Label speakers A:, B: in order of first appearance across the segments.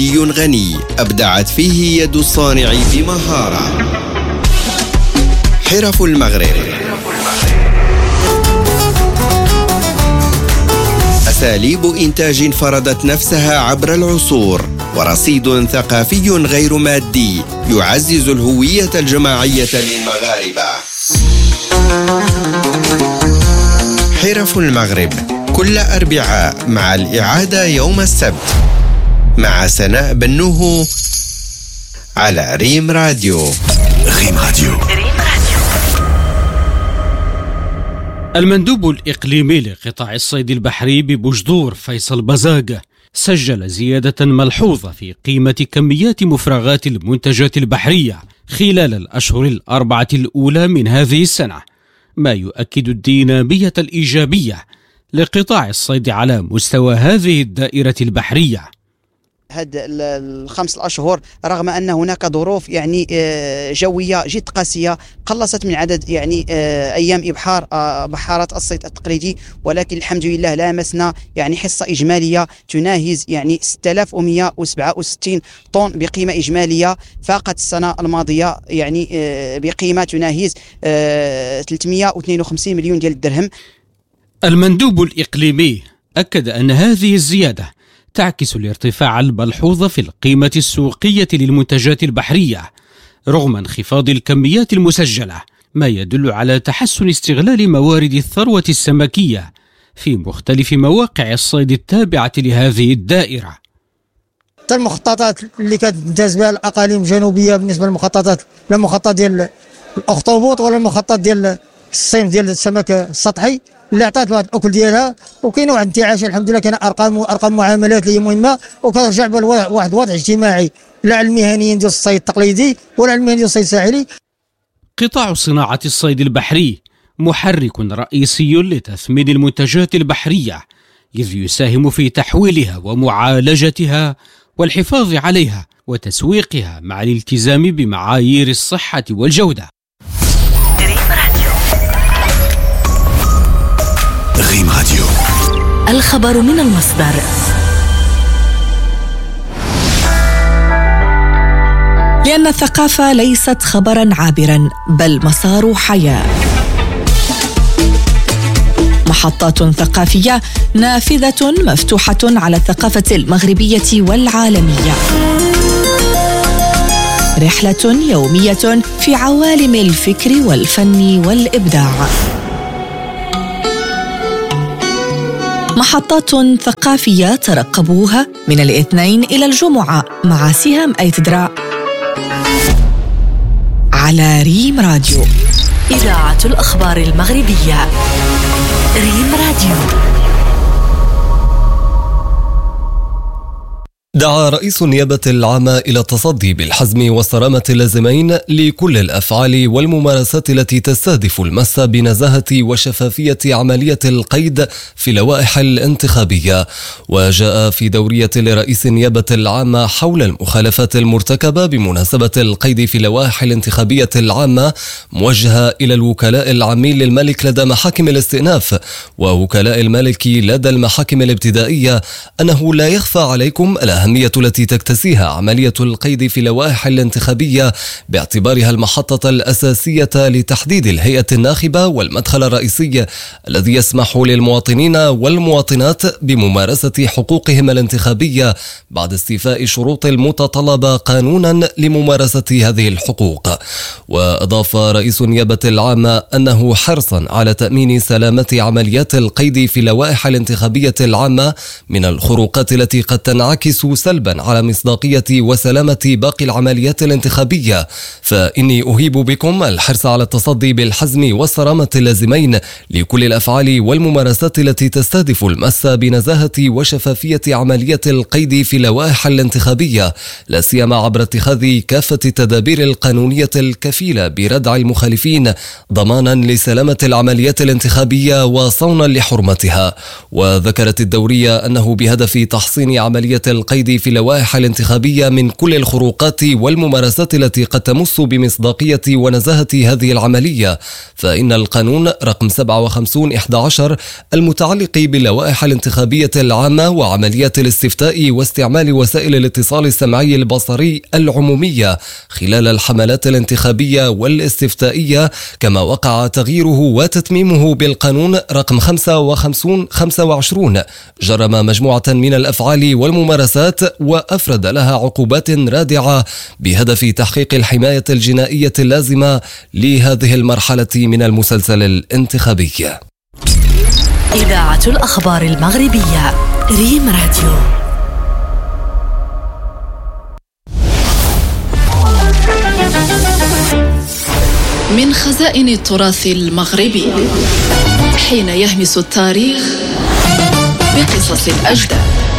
A: غني أبدعت فيه يد الصانع بمهارة. حرف المغرب، أساليب إنتاج فرضت نفسها عبر العصور، ورصيد ثقافي غير مادي يعزز الهوية الجماعية للمغاربة. حرف المغرب كل أربعاء مع الإعادة يوم السبت مع سناء بنوه على ريم راديو.
B: ريم راديو.
C: المندوب الإقليمي لقطاع الصيد البحري ببوجدور فيصل بزاقة سجل زيادة ملحوظة في قيمة كميات مفرغات المنتجات البحرية خلال الأشهر الأربعة الأولى من هذه السنة، ما يؤكد الدينامية الإيجابية لقطاع الصيد على مستوى هذه الدائرة البحرية.
D: هذه الخمس الأشهر رغم أن هناك ظروف جوية جد قاسية قلصت من عدد أيام إبحار بحارات الصيد التقليدي، ولكن الحمد لله لامسنا حصة إجمالية تناهز 6167 طن بقيمة إجمالية، فاقت السنة الماضية بقيمة تناهز 352 مليون ديال الدرهم.
C: المندوب الإقليمي أكد أن هذه الزيادة تعكس الارتفاع الملحوظ في القيمة السوقية للمنتجات البحرية رغم انخفاض الكميات المسجلة، ما يدل على تحسن استغلال موارد الثروة السمكية في مختلف مواقع الصيد التابعة لهذه الدائرة.
E: المخططات اللي كتمتاز بها الأقاليم الجنوبية بالنسبة للمخططات، لا المخطط ديال الأخطبوط ولا المخطط ديال الصيد ديال السمك السطحي اللي عطات واحد الاكل ديالها، وكاين واحد انتعاش الحمد لله، كاين ارقام معاملات اللي هي مهمه، وكترجع واحد الوضع اجتماعي لا على المهنيين ديال الصيد التقليدي ولا على المهنيين ديال الصيد الساحلي.
C: قطاع صناعه الصيد البحري محرك رئيسي لتثمين المنتجات البحريه، إذ يساهم في تحويلها ومعالجتها والحفاظ عليها وتسويقها مع الالتزام بمعايير الصحه والجوده.
B: ريم راديو.
F: الخبر من المصدر. لأن الثقافة ليست خبرا عابرا بل مسار حياة. محطات ثقافية نافذة مفتوحة على الثقافة المغربية والعالمية. رحلة يومية في عوالم الفكر والفن والإبداع. محطات ثقافية ترقبوها من الاثنين إلى الجمعة مع سهام أيتدرا على ريم راديو، إذاعة الأخبار المغربية. ريم راديو.
G: دعا رئيس النيابة العامة إلى التصدي بالحزم والصرامة اللازمين لكل الأفعال والممارسات التي تستهدف المس بنزاهة وشفافية عملية القيد في اللوائح الانتخابية. وجاء في دورية لرئيس النيابة العامة حول المخالفات المرتكبة بمناسبة القيد في اللوائح الانتخابية العامة موجهة إلى الوكلاء العامين للملك لدى محاكم الاستئناف ووكلاء الملك لدى المحاكم الابتدائية أنه لا يخفى عليكم الأهمية التي تكتسيها عملية القيد في اللوائح الانتخابية باعتبارها المحطة الأساسية لتحديد الهيئة الناخبة والمدخل الرئيسي الذي يسمح للمواطنين والمواطنات بممارسة حقوقهم الانتخابية بعد استيفاء شروط المتطلبة قانونا لممارسة هذه الحقوق. وأضاف رئيس النيابة العامة أنه حرصا على تأمين سلامة عمليات القيد في اللوائح الانتخابية العامة من الخروقات التي قد تنعكس سلبا على مصداقية وسلامة باقي العمليات الانتخابية، فإني أهيب بكم الحرص على التصدي بالحزم والصرامة اللازمين لكل الأفعال والممارسات التي تستهدف المس بنزاهة وشفافية عملية القيد في اللوائح الانتخابية، لا سيما عبر اتخاذ كافة التدابير القانونية الكفيلة بردع المخالفين ضمانا لسلامة العمليات الانتخابية وصونا لحرمتها. وذكرت الدورية أنه بهدف تحصين عملية القيد القيد في اللوائح الانتخابية من كل الخروقات والممارسات التي قد تمس بمصداقية ونزاهة هذه العملية، فإن القانون رقم 57/11 المتعلق باللوائح الانتخابية العامة وعملية الاستفتاء واستعمال وسائل الاتصال السمعي البصري العمومية خلال الحملات الانتخابية والاستفتائية، كما وقع تغييره وتتميمه بالقانون رقم 55/25 جرم مجموعة من الأفعال والممارسات وأفرد لها عقوبات رادعة بهدف تحقيق الحماية الجنائية اللازمة لهذه المرحلة من المسلسل الانتخابي.
F: إذاعة الأخبار المغربية ريم راديو.
H: من خزائن التراث المغربي حين يهمس التاريخ بقصص الأجداد،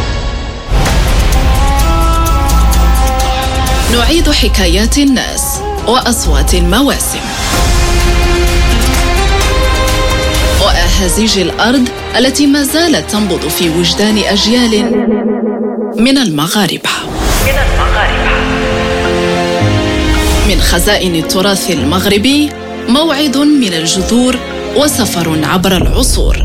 H: نعيد حكايات الناس وأصوات المواسم وأهازيج الأرض التي ما زالت تنبض في وجدان أجيال من المغاربة. من خزائن التراث المغربي موعد من الجذور وسفر عبر العصور.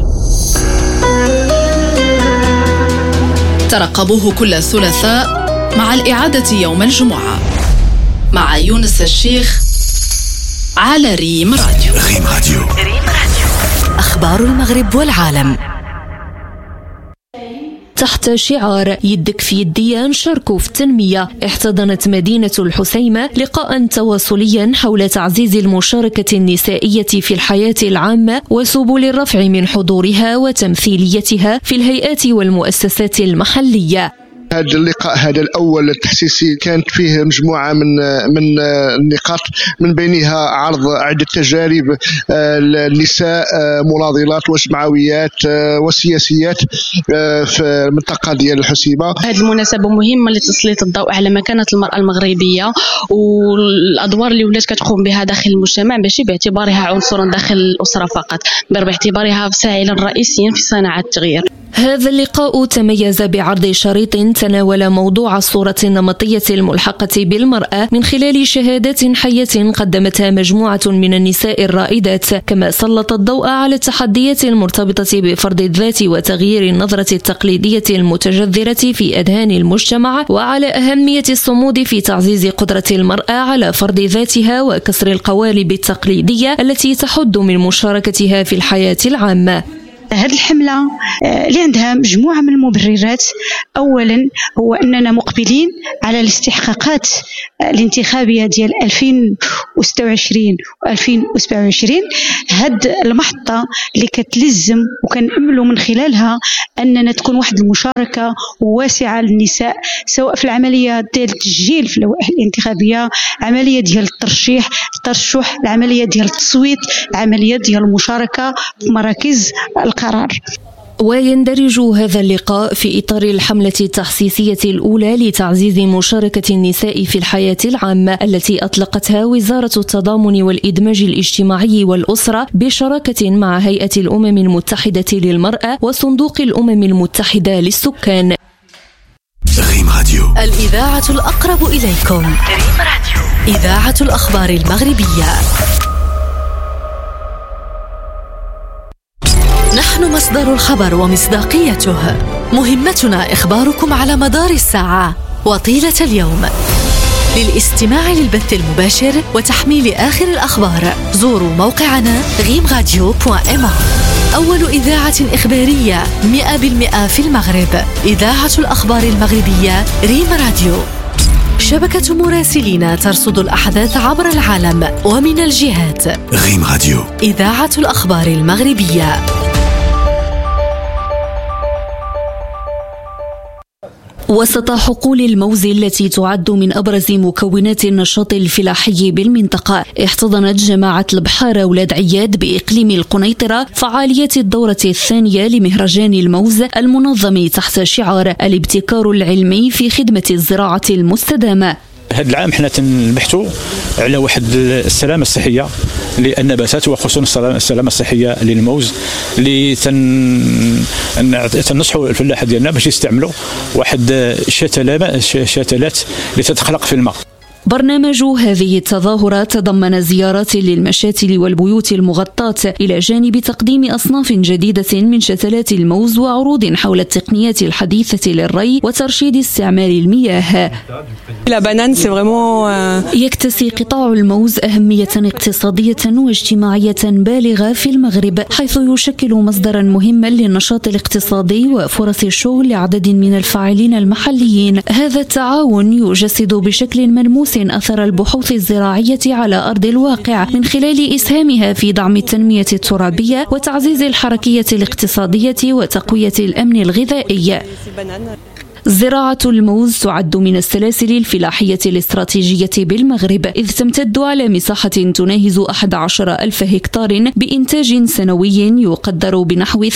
H: ترقبوه كل ثلاثاء مع الإعادة يوم الجمعة مع يونس الشيخ على ريم راديو.
B: ريم راديو.
F: أخبار المغرب والعالم تحت شعار يدك في يدي نشاركوا في التنمية. احتضنت مدينة الحسيمة لقاء تواصليا حول تعزيز المشاركة النسائية في الحياة العامة وسبل الرفع من حضورها وتمثيليتها في الهيئات والمؤسسات المحلية.
I: هذا اللقاء هذا الأول التحسيسي كانت فيه مجموعة من النقاط، من بينها عرض عدة تجارب النساء مناضلات وجمعويات وسياسيات في المنطقة ديال الحسيمة.
J: هذه المناسبة مهمة لتسليط الضوء على مكانة المرأة المغربية والأدوار اللي ولات كتقوم بها داخل المجتمع، ماشي باعتبارها عنصرا داخل الأسرة فقط، بل باعتبارها فاعلا رئيسيا في صناعة التغيير.
F: هذا اللقاء تميز بعرض شريط تناول موضوع الصورة النمطية الملحقة بالمرأة من خلال شهادات حية قدمتها مجموعة من النساء الرائدات، كما سلط الضوء على التحديات المرتبطة بفرض الذات وتغيير النظرة التقليدية المتجذرة في أذهان المجتمع، وعلى أهمية الصمود في تعزيز قدرة المرأة على فرض ذاتها وكسر القوالب التقليدية التي تحد من مشاركتها في الحياة العامة.
J: هذه الحملة اللي عندها مجموعة من المبررات. أولا هو أننا مقبلين على الاستحقاقات الانتخابية ديال 2026 و2027. هاد المحطة اللي كتلزم وكنأملوا من خلالها أننا تكون واحد المشاركة واسعة للنساء، سواء في العملية ديال التسجيل في اللوائح الانتخابية، عملية ديال الترشيح، العملية ديال التصويت، العملية ديال المشاركة في مراكز القرار.
F: ويندرج هذا اللقاء في إطار الحملة التحسيسية الأولى لتعزيز مشاركة النساء في الحياة العامة التي أطلقتها وزارة التضامن والإدماج الاجتماعي والأسرة بشراكة مع هيئة الأمم المتحدة للمرأة وصندوق الأمم المتحدة للسكان.
B: ريم راديو.
F: الإذاعة الأقرب إليكم. ريم راديو. إذاعة الأخبار المغربية. نحن مصدر الخبر ومصداقيته. مهمتنا إخباركم على مدار الساعة وطيلة اليوم. للاستماع للبث المباشر وتحميل آخر الأخبار زوروا موقعنا rimradio.ma. أول إذاعة إخبارية 100% في المغرب. إذاعة الأخبار المغربية ريم راديو. شبكة مراسلين ترصد الأحداث عبر العالم ومن الجهات.
B: ريم راديو.
F: إذاعة الأخبار المغربية. وسط حقول الموز التي تعد من أبرز مكونات النشاط الفلاحي بالمنطقة، احتضنت جماعة البحارة ولاد عياد بإقليم القنيطرة فعاليات الدورة الثانية لمهرجان الموز المنظم تحت شعار الابتكار العلمي في خدمة الزراعة المستدامة.
K: هذا العام حنا تنبحثوا على واحد السلامه الصحيه للنباتات وخصوصا السلامه الصحيه للموز اللي تنصحوا الفلاحه ديالنا باش يستعملوا واحد الشتلات اللي تتخلق في الماء.
F: برنامج هذه التظاهرات تضمن زيارات للمشاتل والبيوت المغطاة إلى جانب تقديم أصناف جديدة من شتلات الموز وعروض حول التقنيات الحديثة للري وترشيد استعمال المياه. يكتسي قطاع الموز أهمية اقتصادية واجتماعية بالغة في المغرب، حيث يشكل مصدرا مهما للنشاط الاقتصادي وفرص الشغل لعدد من الفاعلين المحليين. هذا التعاون يجسد بشكل ملموس أثر البحوث الزراعية على أرض الواقع من خلال إسهامها في دعم التنمية الترابية وتعزيز الحركية الاقتصادية وتقوية الأمن الغذائي. زراعة الموز تعد من السلاسل الفلاحية الاستراتيجية بالمغرب، إذ تمتد على مساحة تناهز 11,000 هكتار بإنتاج سنوي يقدر بنحو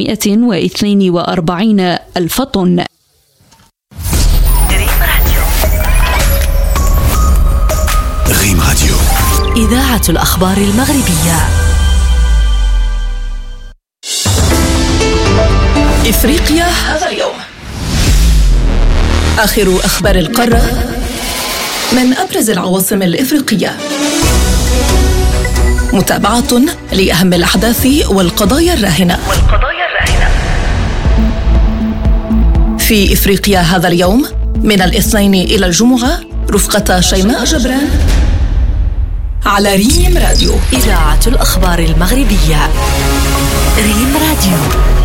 F: 342,000 طن.
B: ريم راديو،
L: إذاعة الأخبار المغربية.
H: إفريقيا هذا اليوم. آخر أخبار القارة من أبرز العواصم الإفريقية. متابعة لأهم الأحداث والقضايا الراهنة. في إفريقيا هذا اليوم من الاثنين إلى الجمعة رفقة شيماء جبران على ريم راديو،
L: إذاعة الأخبار المغربية. ريم راديو.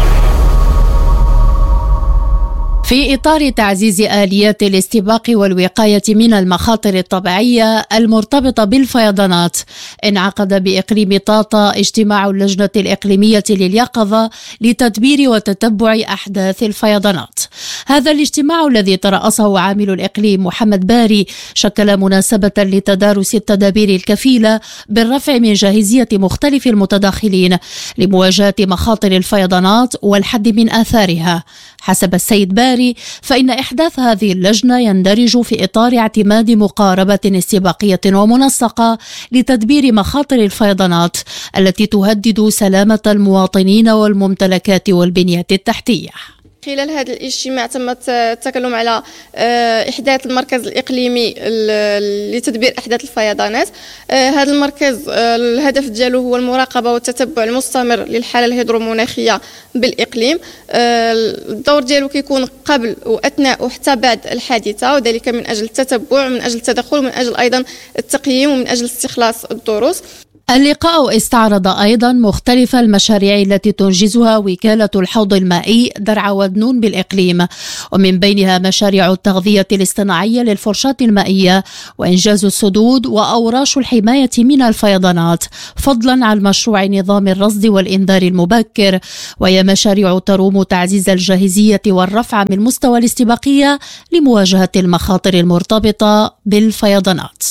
M: في إطار تعزيز آليات الاستباق والوقاية من المخاطر الطبيعية المرتبطة بالفيضانات، انعقد بإقليم طاطا اجتماع اللجنة الإقليمية لليقظة لتدبير وتتبع أحداث الفيضانات. هذا الاجتماع الذي ترأسه عامل الإقليم محمد باري شكل مناسبة لتدارس التدابير الكفيلة بالرفع من جاهزية مختلف المتداخلين لمواجهة مخاطر الفيضانات والحد من آثارها. حسب السيد باري فإن إحداث هذه اللجنة يندرج في إطار اعتماد مقاربة استباقية ومنسقة لتدبير مخاطر الفيضانات التي تهدد سلامة المواطنين والممتلكات والبنية التحتية.
N: خلال هذا الاجتماع تم التكلم على إحداث المركز الإقليمي لتدبير أحداث الفيضانات. هذا المركز الهدف ديالو هو المراقبة والتتبع المستمر للحالة الهيدرومناخية بالإقليم. الدور ديالو كيكون قبل وأثناء وحتى بعد الحادثة، وذلك من أجل التتبع ومن أجل التدخل ومن أجل أيضا التقييم ومن أجل استخلاص الدروس.
M: اللقاء استعرض أيضا مختلف المشاريع التي تنجزها وكالة الحوض المائي درعا ودنون بالإقليم، ومن بينها مشاريع التغذية الاصطناعية للفرشاة المائية وإنجاز السدود وأوراش الحماية من الفيضانات، فضلا عن مشروع نظام الرصد والإنذار المبكر، وهي مشاريع تروم تعزيز الجاهزية والرفع من مستوى الاستباقية لمواجهة المخاطر المرتبطة بالفيضانات.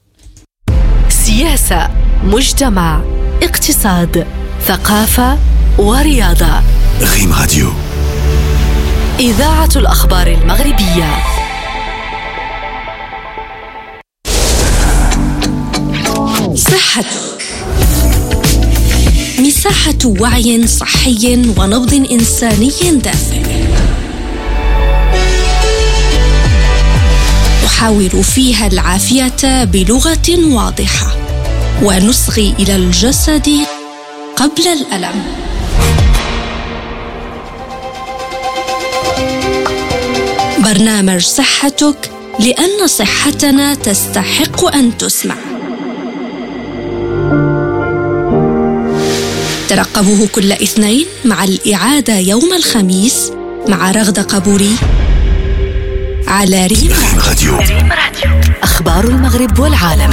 L: سياسة، مجتمع، اقتصاد، ثقافة ورياضة.
B: ريم راديو،
L: إذاعة الأخبار المغربية. صحتك، مساحة وعي صحي ونبض إنساني دافئ، نحاور فيها العافية بلغة واضحة ونصغي إلى الجسد قبل الألم. برنامج صحتك، لأن صحتنا تستحق أن تسمع. ترقبوه كل اثنين مع الإعادة يوم الخميس مع رغدة قبوري على ريم راديو. أخبار المغرب والعالم.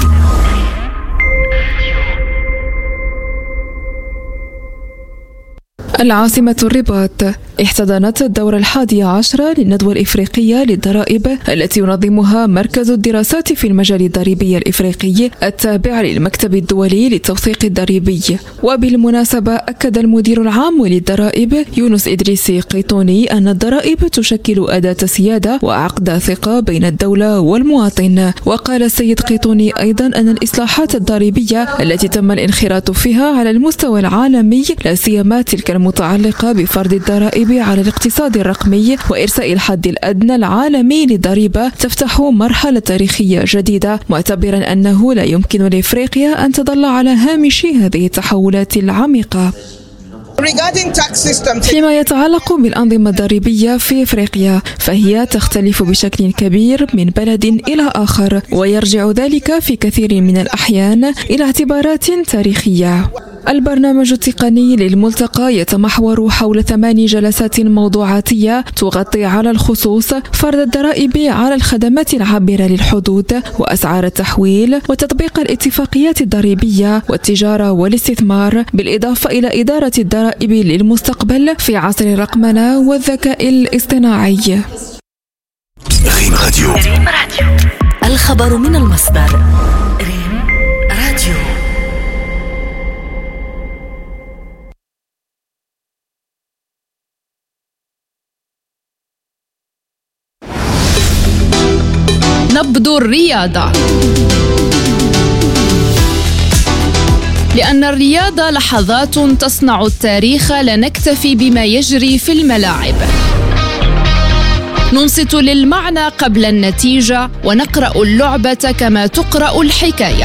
O: العاصمة الرباط احتضنت الدورة 11 للندوة الإفريقية للضرائب التي ينظمها مركز الدراسات في المجال الضريبي الإفريقي التابع للمكتب الدولي للتوثيق الضريبي. وبالمناسبة أكد المدير العام للضرائب يونس إدريسي قيطوني أن الضرائب تشكل أداة سيادة وعقد ثقة بين الدولة والمواطن. وقال السيد قيطوني أيضا أن الإصلاحات الضريبية التي تم الانخراط فيها على المستوى العالمي لا سيما تلك المتعلقة بفرض الضرائب على الاقتصاد الرقمي وإرساء الحد الأدنى العالمي للضريبة تفتح مرحلة تاريخية جديدة، معتبرا أنه لا يمكن لإفريقيا أن تظل على هامش هذه التحولات العميقة. فيما يتعلق بالأنظمة الضريبية في إفريقيا فهي تختلف بشكل كبير من بلد إلى آخر، ويرجع ذلك في كثير من الأحيان إلى اعتبارات تاريخية. البرنامج التقني للملتقى يتمحور حول 8 جلسات موضوعاتية تغطي على الخصوص فرض الضرائب على الخدمات العابرة للحدود وأسعار التحويل وتطبيق الاتفاقيات الضريبية والتجارة والاستثمار، بالإضافة إلى إدارة الضرائب للمستقبل في عصر الرقمنة والذكاء الاصطناعي.
B: ريم راديو.
H: الخبر من المصدر. ريم راديو.
P: نبض الرياضة. لأن الرياضة لحظات تصنع التاريخ، لا نكتفي بما يجري في الملاعب. ننصت للمعنى قبل النتيجة ونقرأ اللعبة كما تقرأ الحكاية.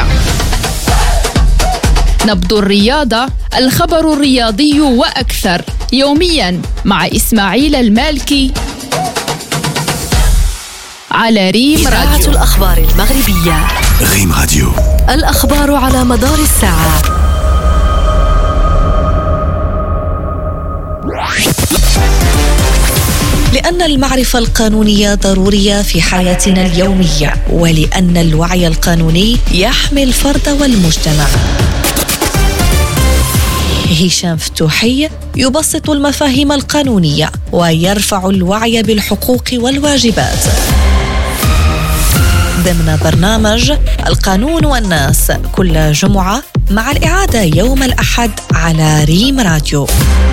P: نبض الرياضة، الخبر الرياضي وأكثر، يوميا مع إسماعيل المالكي على ريم راديو.
H: الأخبار المغربية.
B: ريم راديو.
H: الأخبار على مدار الساعة. لأن المعرفة القانونية ضرورية في حياتنا اليومية، ولأن الوعي القانوني يحمي الفرد والمجتمع. هشام فتوحي يبسط المفاهيم القانونية ويرفع الوعي بالحقوق والواجبات ضمن برنامج القانون والناس كل جمعة، مع الإعادة يوم الأحد على ريم راديو.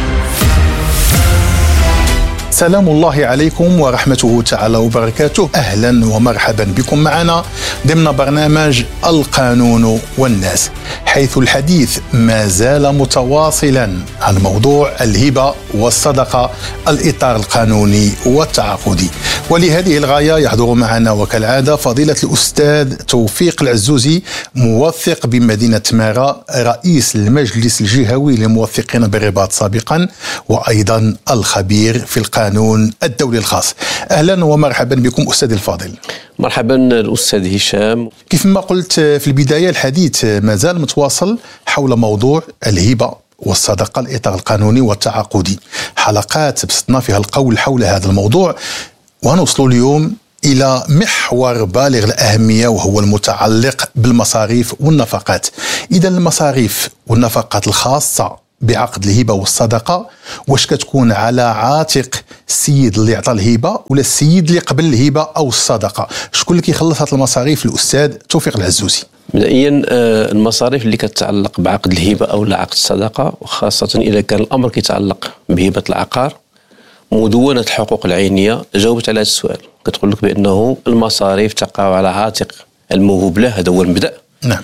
Q: سلام الله عليكم ورحمته تعالى وبركاته. أهلا ومرحبا بكم معنا ضمن برنامج القانون والناس، حيث الحديث ما زال متواصلا عن موضوع الهبة والصدقة، الإطار القانوني والتعاقدي. ولهذه الغاية يحضر معنا وكالعادة فضيلة الأستاذ توفيق العزوزي، موثق بمدينة مارا، رئيس المجلس الجهوي للموثقين بالرباط سابقا، وأيضا الخبير في القانون الدولي الخاص. أهلا ومرحبا بكم أستاذ الفاضل.
R: مرحبا الأستاذ هشام.
Q: كيف ما قلت في البداية، الحديث ما زال متواصل حول موضوع الهبة والصدقة، الإطار القانوني والتعاقدي. حلقات بسطنا فيها القول حول هذا الموضوع، ونوصل اليوم إلى محور بالغ الأهمية، وهو المتعلق بالمصاريف والنفقات. إذا المصاريف والنفقات الخاصة بعقد الهبة والصدقة، واش كتكون على عاتق السيد اللي عطى الهبة ولا السيد اللي قبل الهبة أو الصدقة؟ شكون اللي كيخلص هذه المصاريف؟ الأستاذ توفيق العزوزي.
R: مبدئيا المصاريف اللي كتتعلق بعقد الهبة أو عقد الصدقة، وخاصة إذا كان الأمر كيتعلق بهبة العقار، مدونة الحقوق العينية جاوبت على هذا السؤال، كتقول لك بأنه المصاريف تقع على عاتق الموهوب له، هذا هو المبدأ. نعم.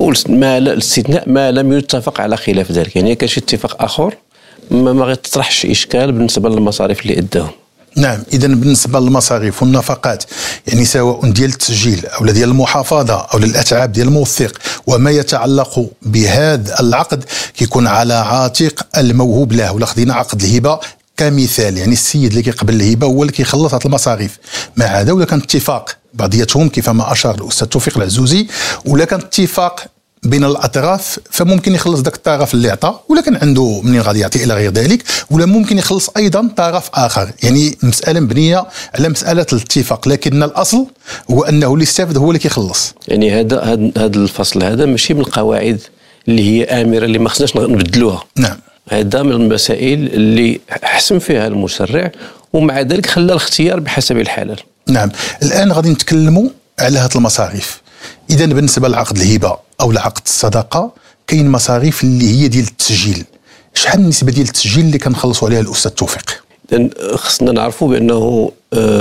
R: والاستثناء ما لم يتفق على خلاف ذلك، يعني كان شي اتفاق آخر ما غيطرحش إشكال بالنسبة للمصاريف اللي أداهم.
Q: نعم. إذا بالنسبة للمصاريف والنفقات، يعني سواء ديال التسجيل أو ديال المحافظة أو للأتعاب ديال الموثق وما يتعلق بهذا العقد، كيكون على عاتق الموهوب له. ولا خدينا عقد الهبة كمثال، يعني السيد اللي كيقبل الهبة هو اللي كيخلص هذه المصاريف، مع هذا ولا كان اتفاق بعضياتهم كيفما أشار الأستاذ توفيق العزوزي، ولا كان اتفاق بين الأطراف، فممكن يخلص ذاك الطرف اللي عطى، ولا كان عنده منين غادي يعطي إلى غير ذلك، ولا ممكن يخلص أيضا طرف آخر. يعني مسألة مبنية على مسألة الاتفاق، لكن الأصل هو أنه اللي يستافد هو اللي كيخلص.
R: يعني هذا الفصل هذا ماشي من القواعد اللي هي آمرة اللي ما خصناش نبدلوها.
Q: نعم.
R: هذا من المسائل اللي حسم فيها المشرع، ومع ذلك خلى الاختيار بحسب الحالة.
Q: نعم. الآن غادي نتكلموا على هذه المصاريف. إذا بالنسبة لعقد الهبة أو لعقد الصدقة كاين مصاريف اللي هي ديال التسجيل. شحال النسبة ديال التسجيل اللي كنخلصوا عليها الأستاذ توفيق؟
R: خصنا نعرفوا بأنه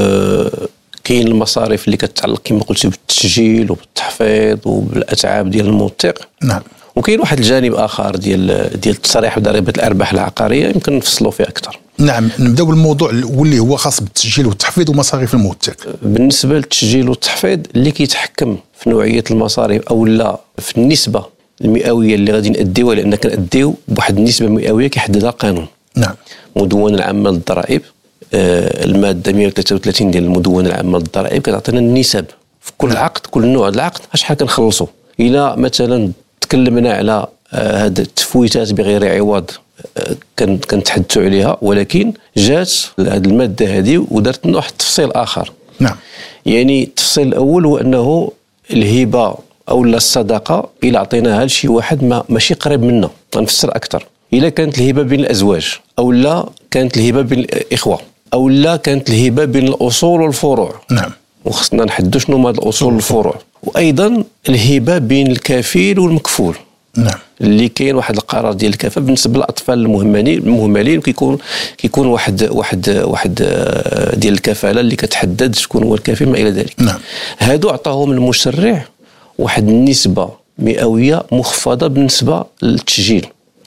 R: كاين المصاريف اللي كتعلق كما قلتي بالتسجيل وبالتحفيظ وبالأتعاب ديال الموثق.
Q: نعم.
R: وكاين واحد الجانب آخر ديال التصريح بضريبة الأرباح العقارية يمكن نفصلوا فيه أكثر.
Q: نعم. نبداو بالموضوع اللي هو خاص بالتسجيل والتحفيظ ومصاريف الموثق.
R: بالنسبة للتسجيل والتحفيظ اللي كيتحكم في نوعية المصاريف أو لا في النسبة المئوية اللي غادي نأديوها، لأن كنأديو بواحد النسبة مئوية كيحددها القانون.
Q: نعم.
R: المدونة العامة للضرائب، المادة 133 ديال المدونة العامة للضرائب كتعطينا النسب في كل عقد، كل نوع العقد شحال كنخلصوا. إلا مثلا تكلمنا على هذه التفويتات بغير عوض كنتحدثوا عليها، ولكن جات هذه المادة هذه ودارت لنا واحد التفصيل آخر.
Q: نعم.
R: يعني التفصيل الأول هو أنه الهبة أو الصدقة إلا عطيناها لشي واحد ماشي قريب منا، غنفسر أكثر. إلا كانت الهبة بين الأزواج، أو لا كانت الهبة بين الإخوة، أو لا كانت الهبة بين الأصول والفروع.
Q: نعم.
R: وخصنا نحددوا شنو هما الأصول والفروع. وأيضا الهبة بين الكفيل والمكفول.
Q: نعم.
R: اللي كاين واحد القرار ديال الكفاله بالنسبه للاطفال المهملين كيكون واحد ديال الكفاله اللي كتحدد شكون هو الكفيل ما الى ذلك.
Q: نعم.
R: هادو عطاهم المشرع واحد النسبه مئويه مخفضه بالنسبه للتسجيل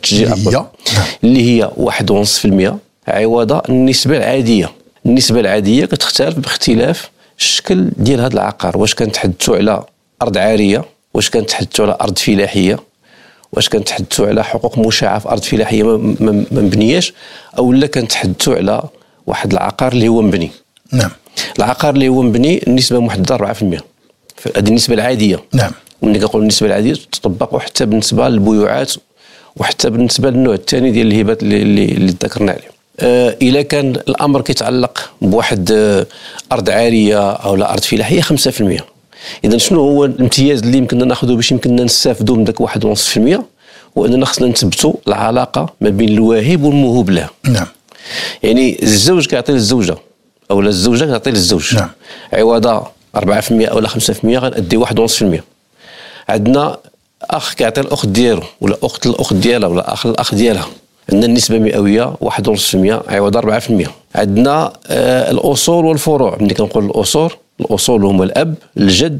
R: اللي هي 1.5% عوض النسبه العاديه. النسبه العاديه كتختلف باختلاف الشكل ديال هذا العقار، واش كنتحدثوا على ارض عاريه، واش كنتحدثوا على ارض فلاحيه، واش كنتحدثوا على حقوق مشاعه في ارض فلاحيه ما مبنياش، او لا كنتحدثوا على واحد العقار اللي هو مبني.
Q: نعم.
R: العقار اللي هو مبني النسبه محدده 4%، هذه النسبه العاديه.
Q: نعم.
R: ملي كنقول النسبه العاديه تطبق حتى بالنسبه للبيوعات وحتى بالنسبه للنوع الثاني ديال الهبات اللي ذكرنا عليه. إلا كان الامر كيتعلق بواحد ارض عاريه او لا ارض فلاحيه 5%. إذا شنو هو الامتياز اللي يمكننا ناخذه باش يمكننا نستافدوا من داك 1.5%؟ وأننا خصنا نثبتوا العلاقة ما بين الواهب والموهوب له.
Q: نعم.
R: يعني الزوج كيعطي للزوجة أو الزوجة كتعطي للزوج.
Q: نعم.
R: عوض 4% أو 5% غنأدي 1.5%. عندنا أخ كيعطي الأخت ديالو ولا أخت الأخت ديالها ولا أخ الأخ ديالها، عندنا النسبة مئوية 1.5% عوض 4%. عندنا الأصول والفروع. ملي كنقول الأصول هما الأب الجد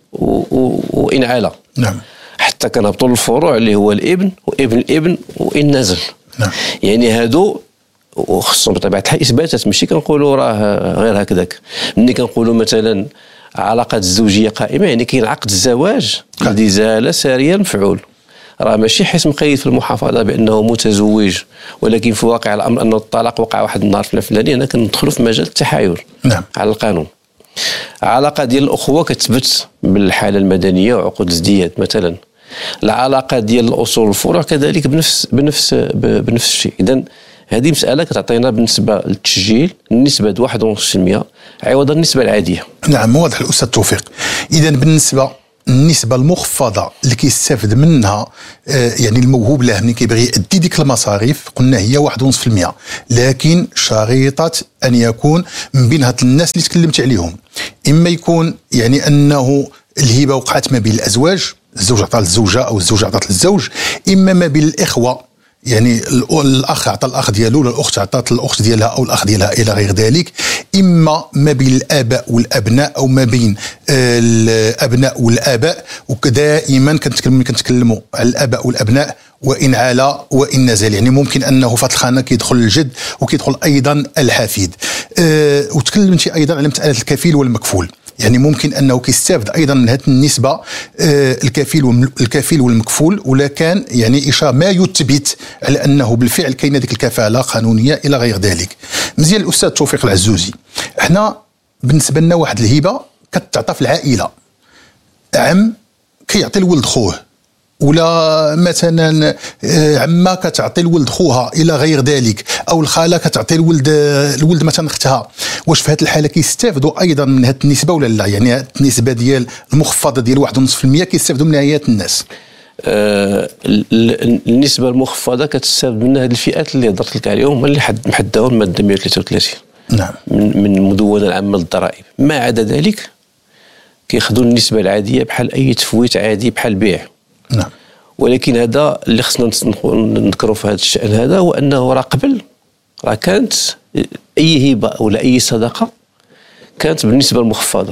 R: وإن علا.
Q: نعم.
R: حتى كنهبطوا للفروع اللي هو الابن وابن الابن وإن نزل.
Q: نعم.
R: يعني هادو وخصهم بطبيعة الحال إثباتات، ماشي كنقولوا راه غير هكذاك. ملي كنقولوا مثلا علاقات الزوجية قائمة، يعني كاين عقد الزواج الذي زال ساريا مفعول، راه ماشي حيث مقيد في المحافظة بأنه متزوج، ولكن في واقع الأمر أن الطلاق وقع واحد النهار الفلاني. هنا كندخلوا في مجال التحايل.
Q: نعم.
R: على القانون. علاقة ديال الأخوة كتثبت بالحالة المدنية وعقود الازدياد مثلا. العلاقة ديال الأصول والفروع كذلك بنفس الشيء. إذن هذه مسألة كتعطينا بالنسبة للتسجيل النسبة 1.5% عوض النسبة العادية.
Q: نعم واضح الأستاذ توفيق. إذن بالنسبة النسبة المخفضة اللي كيستافد منها يعني الموهوب له ملي كيبغي يأدي ديك المصاريف قلنا هي 1.5%، لكن شريطة أن يكون من بين هاد الناس اللي تكلمت عليهم، إما يكون يعني أنه الهبة وقعت ما بين الأزواج، الزوج عطى للزوجة أو الزوجة عطات للزوج، إما ما بين الإخوة، يعني الأخ عطى الأخ ديالو ولا الأخت عطات الأخت ديالها أو الأخ ديالها إلى غير ذلك، إما ما بين الآباء والأبناء أو ما بين الأبناء والآباء. ودائما كنتكلموا على الآباء والأبناء وإن علا وإن نزل، يعني ممكن أنه في الخانة كيدخل الجد وكيدخل أيضا الحفيد. وتكلمتي أيضا على مسألة الكفيل والمكفول، يعني ممكن أنه كيستافد أيضا من هذه النسبة الكفيل والمكفول، ولا كان يعني إشارة ما يثبت على أنه بالفعل كاين هذيك الكفالة قانونية إلى غير ذلك. مزيان الأستاذ توفيق العزوزي، احنا بالنسبة لنا واحد الهبة كتعطى في العائلة، عم كيعطي الولد خوه، ولا مثلا عمه كتعطي الولد خوها الى غير ذلك، او الخاله كتعطي الولد مثلا اختها. واش في هذه الحاله كيستافدوا ايضا من هذه النسبه ولا لا؟ يعني النسبه ديال المخفضه ديال 1.5% كيستافدوا منها هي الناس.
R: النسبة المخفضة كتستافد منها هذه الفئات اللي هضرت لك عليهم، اللي محددهم المادة 133
Q: نعم
R: من المدونة العامة للضرائب. ما عدا ذلك كياخذوا النسبة العادية بحال أي تفويت عادي بحال بيع.
Q: نعم.
R: ولكن هذا اللي خصنا نذكروا في هذا الشأن هذا هو أنه راه قبل راه كانت أي هبة ولا أي صدقة كانت بالنسبة المخفضة،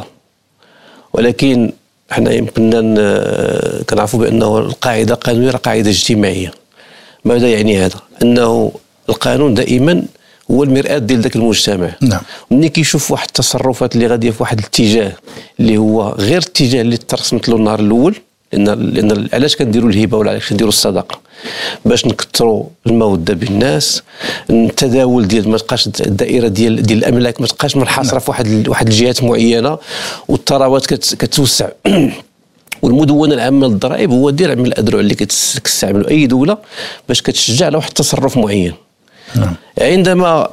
R: ولكن حنا يمكننا كنعرفوا بأنه القاعدة القانونية قاعدة اجتماعية. ماذا يعني هذا؟ أنه القانون دائما هو المرآة ديال ذاك المجتمع.
Q: نعم.
R: ملي كيشوف واحد التصرفات اللي غاديه في واحد الاتجاه اللي هو غير الاتجاه اللي ترسمت له النهار الاول، لان علاش كنديروا الهبه ولا علاش كنديروا الصدقه؟ باش نكثروا الموده بين الناس، التداول ديال ما تبقاش الدائره ديال الاملاك ما تبقاش منحصره في واحد الجهات معينه، والثروات كتوسع. والمدونه العامه للضرائب هو درع من الأذرع اللي كتستعملوا اي دوله باش كتشجع على واحد التصرف معين.
Q: نعم.
R: عندما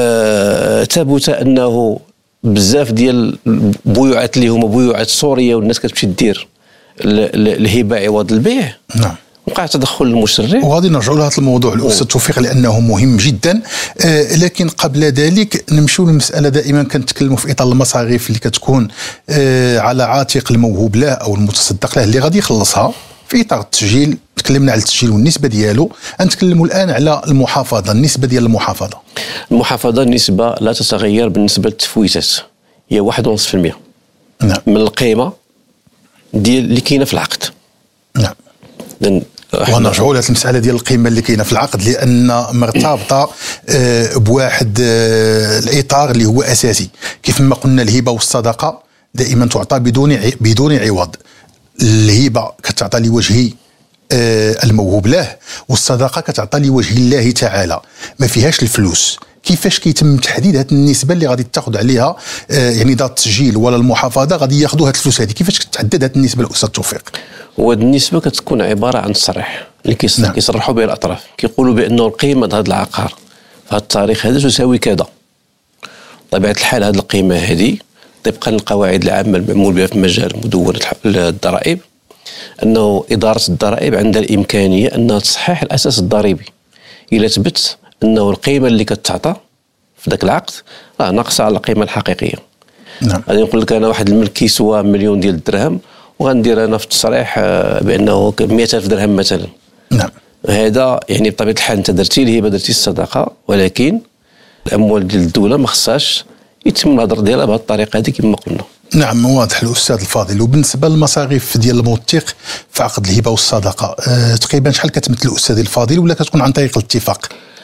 R: ثبت انه بزاف ديال البيوعات اللي هما بيوعات سوريه والناس كتمشي دير الهبه عوض البيع،
Q: نعم،
R: وقع تدخل المشرع.
Q: وغادي نرجعوا لهذا الموضوع الاستاذ توفيق لانه مهم جدا. لكن قبل ذلك نمشيو للمساله. دائما كنتكلموا في اطار المصاريف اللي كتكون على عاتق الموهوب له او المتصدق له اللي غادي يخلصها في اطار التسجيل. تكلمنا على التسجيل والنسبه ديالو، نتكلموا الان على المحافظه. النسبه ديال المحافظه،
R: النسبه لا تتغير بالنسبه للتفويتات، هي 1.5%
Q: نعم
R: من القيمه ديال اللي كاينه في العقد.
Q: نعم. ونرجعوا لهذه المساله ديال القيمه اللي كاينه في العقد لان مرتبطه بواحد الاطار اللي هو اساسي. كيف ما قلنا الهبه والصدقه دائما تعطى بدون عوض. الهبه كتعطى لوجه الموهوب له، والصدقه كتعطى لوجه الله تعالى، ما فيهاش الفلوس. كيفاش كيتم تحديد هذه النسبه اللي غادي تاخذ عليها يعني دار التسجيل ولا المحافظه غادي ياخذوا هذه الفلوس هذه؟ كيفاش كتحدد هذه النسبه الاستاذ توفيق؟
R: وهذه النسبه كتكون عباره عن تصريح اللي كيصرحوا به الاطراف، كيقولوا بانه القيمه هذا العقار في هذا التاريخ هذا تساوي كذا. بطبيعه الحال هذه القيمه هذه طبقا للقواعد العامه المعمول بها في مجال مدونه الضرائب، انه اداره الضرائب عندها الامكانيه انها تصحح الاساس الضريبي الى ثبت انه القيمه اللي كتعطى في ذاك العقد راه ناقصه على القيمه الحقيقيه.
Q: نعم.
R: غادي نقول لك انا واحد الملك كيسوى مليون ديال الدرهم وغندير انا في التصريح بانه 100,000 درهم مثلا.
Q: نعم.
R: هذا يعني بطبيعه الحال انت درتي الهبه درتي الصدقه، ولكن الاموال ديال الدوله ما خصهاش يتم الهضر ديالها بهذه الطريقه هذه كما قلنا.
Q: نعم، واضح الاستاذ الفاضل. وبالنسبه للمصاريف ديال الموثق في عقد الهبه والصدقه تقريبا شحال كتمثل الاستاذ الفاضل ولا كتكون عن طريق الاتفاق؟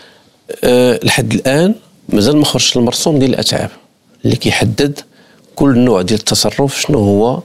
R: لحد الان مازال ما خرجش المرسوم ديال الاتعاب اللي كيحدد كل نوع ديال التصرف شنو هو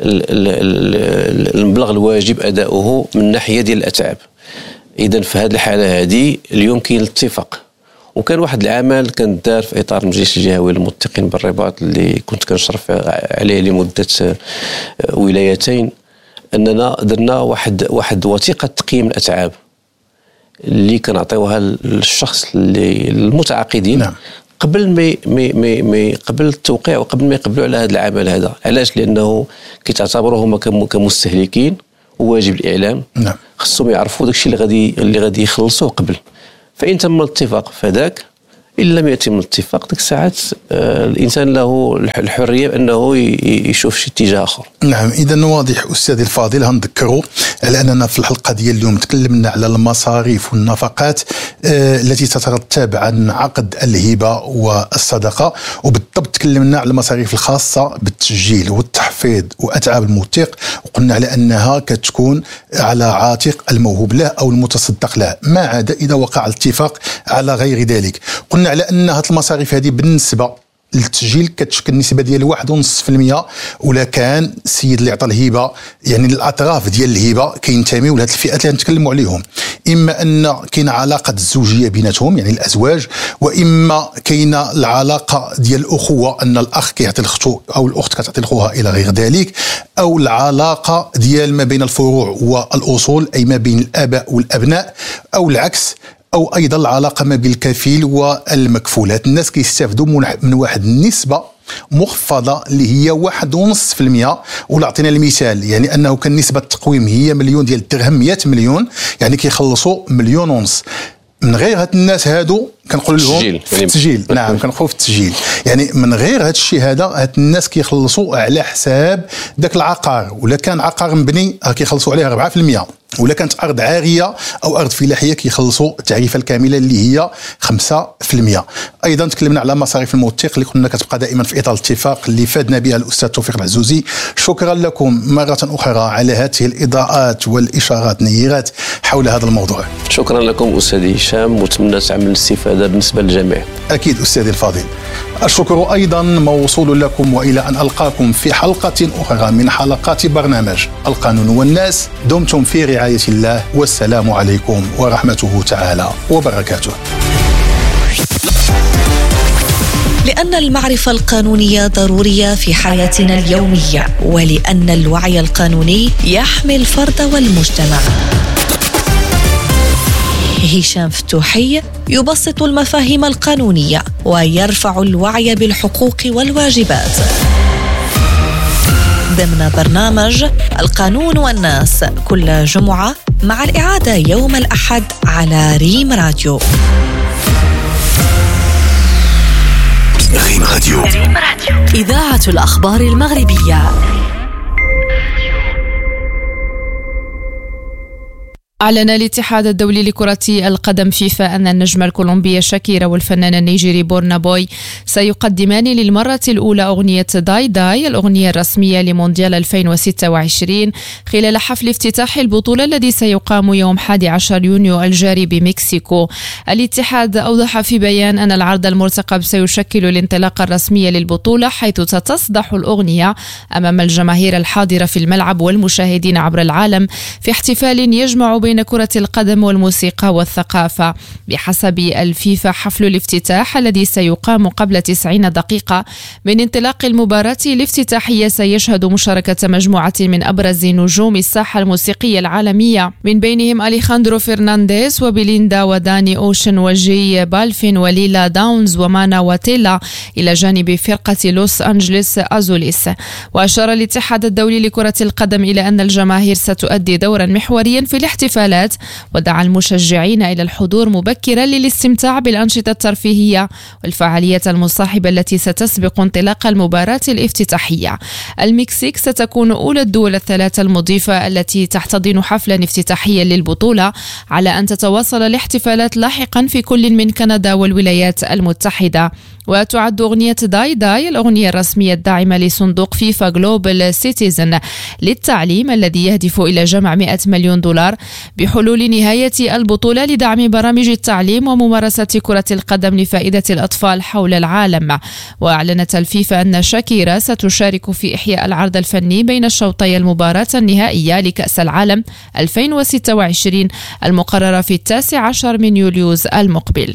R: المبلغ الواجب اداؤه من ناحيه ديال الاتعاب. اذا في هذه الحاله هذه اليوم كاين الاتفاق، وكان واحد العمل كان دار في اطار المجلس الجهوي للمتقين بالرباط اللي كنت كنشرف عليه لمده ولايتين، اننا درنا واحد وثيقه تقييم الاتعاب اللي كنعطيوها للشخص اللي المتعاقدين.
Q: نعم.
R: قبل ما قبل التوقيع وقبل ما يقبلوا على هذا العمل هذا. علاش؟ لانه كيتعتبروهم كمستهلكين وواجب الاعلام.
Q: نعم.
R: خصهم يعرفوا داكشي اللي غادي يخلصوه قبل. فإن تم الاتفاق فذاك، إن لم يتم الاتفاق ديك الساعات الإنسان له الحرية بأنه يشوف شي اتجاه آخر.
Q: نعم، إذا واضح أستاذي الفاضل. هنذكروا على أننا في الحلقة ديال اليوم تكلمنا على المصاريف والنفقات التي تترتب عن عقد الهبة والصدقة، وبالضبط تكلمنا على المصاريف الخاصة بالتسجيل والتحفيظ وأتعاب الموثق، وقلنا على أنها كتكون على عاتق الموهوب له أو المتصدق له، ما عدا إذا وقع الاتفاق على غير ذلك. قلنا على أن هذه المصاريف هذه بالنسبة للتسجيل كتشكل النسبة ديال 1.5%، ولا كان السيد اللي عطى الهبة يعني الأطراف ديال الهبة كينتميو لهذه الفئات اللي نتكلموا عليهم، إما أن كاين علاقة الزوجية بيناتهم يعني الأزواج، وإما كاين العلاقة ديال الأخوة أن الأخ كيعطي لأخته أو الأخت كتعطي لأخوها إلى غير ذلك، أو العلاقة ديال ما بين الفروع والأصول أي ما بين الآباء والأبناء، أو العكس، أو أيضا العلاقة ما بين الكفيل والمكفول. هاد الناس كيستافدوا من واحد النسبة مخفضة اللي هي 1.5%. ولا عطينا المثال يعني أنه كان نسبة التقويم هي مليون ديال الدرهم 100 مليون، يعني كيخلصوا 1.5 مليون. من غير هاد الناس هادو كنقول لهم في التسجيل، نعم كنقول في التسجيل، يعني من غير هاد الشيء هذا هاد الناس كيخلصوا على حساب داك العقار، ولا كان عقار مبني كيخلصوا عليه 4%، ولا كانت ارض عاريه او ارض فلاحيه كيخلصوا التعريفه الكامله اللي هي 5%. ايضا تكلمنا على مصاريف الموثق اللي كنا كتبقى دائما في اطار الاتفاق اللي فادنا بها الاستاذ توفيق العزوزي. شكرا لكم مره اخرى على هذه الاضاءات والاشارات النيرات حول هذا الموضوع.
R: شكرا لكم استاذ هشام، واتمنى تعمل الاستفاده بالنسبه للجميع.
Q: اكيد استاذي الفاضل. الشكر ايضا موصول لكم، والى ان القاكم في حلقه اخرى من حلقات برنامج القانون والناس. دمتم في رعايه الله، والسلام عليكم ورحمته تعالى وبركاته.
L: لأن المعرفة القانونية ضرورية في حياتنا اليومية، ولأن الوعي القانوني يحمي الفرد والمجتمع. هشام فتوحي يبسط المفاهيم القانونية ويرفع الوعي بالحقوق والواجبات ضمن برنامج القانون والناس كل جمعة، مع الإعادة يوم الأحد على ريم راديو.
B: ريم راديو،
L: إذاعة الأخبار المغربية.
P: أعلن الاتحاد الدولي لكرة القدم فيفا أن النجمة الكولومبية شاكيرا والفنان النيجيري بورنا بوي سيقدمان للمرة الأولى أغنية داي داي، الأغنية الرسمية لمونديال 2026 خلال حفل افتتاح البطولة الذي سيقام يوم 11 يونيو الجاري بمكسيكو. الاتحاد أوضح في بيان أن العرض المرتقب سيشكل الانطلاقة الرسمية للبطولة، حيث ستصدح الأغنية أمام الجماهير الحاضرة في الملعب والمشاهدين عبر العالم في احتفال يجمع بين كرة القدم والموسيقى والثقافة. بحسب الفيفا، حفل الافتتاح الذي سيقام قبل 90 دقيقة من انطلاق المباراة الافتتاحية سيشهد مشاركة مجموعة من أبرز نجوم الساحة الموسيقية العالمية، من بينهم أليخاندرو فرنانديز وبيليندا وداني أوشن وجي بالفين وليلا داونز ومانا واتيلا، إلى جانب فرقة لوس أنجلس أزوليس. وأشار الاتحاد الدولي لكرة القدم إلى أن الجماهير ستؤدي دورا محوريا في الاحتفالات، ودعا المشجعين إلى الحضور مبكرا للاستمتاع بالأنشطة الترفيهية والفعاليات المصاحبة التي ستسبق انطلاق المباراة الافتتاحية. المكسيك ستكون أولى الدول الثلاثة المضيفة التي تحتضن حفلا افتتاحيا للبطولة، على أن تتواصل الاحتفالات لاحقا في كل من كندا والولايات المتحدة. وتعد أغنية داي داي الأغنية الرسمية الداعمة لصندوق فيفا جلوبال سيتيزن للتعليم، الذي يهدف إلى جمع 100 مليون دولار بحلول نهاية البطولة لدعم برامج التعليم وممارسة كرة القدم لفائدة الأطفال حول العالم. وأعلنت الفيفا أن شاكيرا ستشارك في إحياء العرض الفني بين الشوطي المباراة النهائية لكأس العالم 2026 المقررة في 19 من يوليوز المقبل.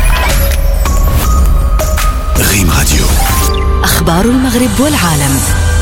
B: ريم راديو،
L: أخبار المغرب والعالم.